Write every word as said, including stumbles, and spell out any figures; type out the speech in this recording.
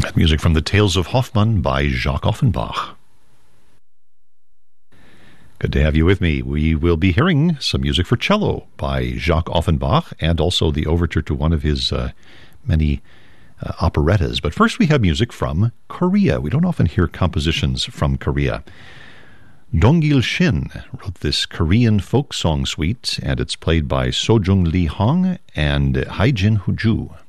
Music from the Tales of Hoffmann by Jacques Offenbach. Good to have you with me. We will be hearing some music for cello by Jacques Offenbach and also the overture to one of his uh, many uh, operettas. But first we have music from Korea. We don't often hear compositions from Korea. Dong-il Shin wrote this Korean folk song suite, and it's played by Sojung Lee Hong and Haijin Huju.